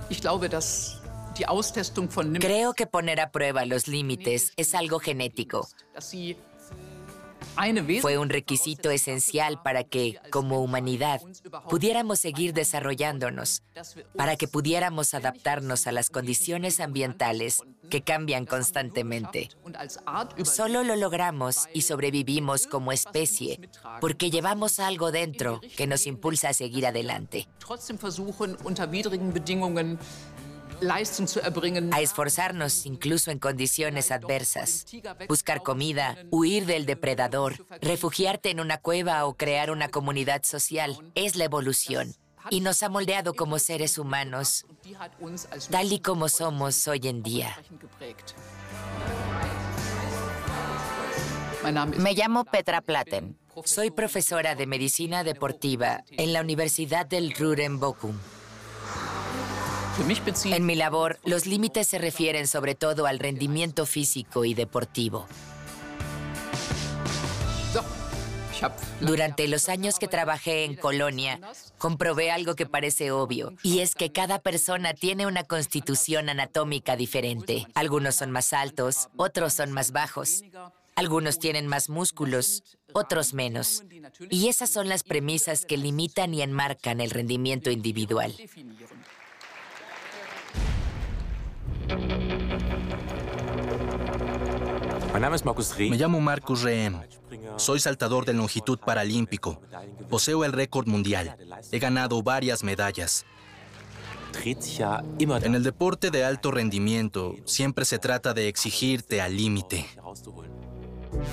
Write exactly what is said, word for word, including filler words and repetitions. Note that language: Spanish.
Creo que poner a prueba los límites es algo genético. Fue un requisito esencial para que, como humanidad, pudiéramos seguir desarrollándonos, para que pudiéramos adaptarnos a las condiciones ambientales que cambian constantemente. Solo lo logramos y sobrevivimos como especie porque llevamos algo dentro que nos impulsa a seguir adelante. A esforzarnos incluso en condiciones adversas. Buscar comida, huir del depredador, refugiarte en una cueva o crear una comunidad social es la evolución y nos ha moldeado como seres humanos, tal y como somos hoy en día. Me llamo Petra Platen. Soy profesora de medicina deportiva en la Universidad del Ruhr en Bochum. En mi labor, los límites se refieren sobre todo al rendimiento físico y deportivo. Durante los años que trabajé en Colonia, comprobé algo que parece obvio, y es que cada persona tiene una constitución anatómica diferente. Algunos son más altos, otros son más bajos. Algunos tienen más músculos, otros menos. Y esas son las premisas que limitan y enmarcan el rendimiento individual. Me llamo Markus Rehm. Soy saltador de longitud paralímpico. Poseo el récord mundial. He ganado varias medallas. En el deporte de alto rendimiento, siempre se trata de exigirte al límite.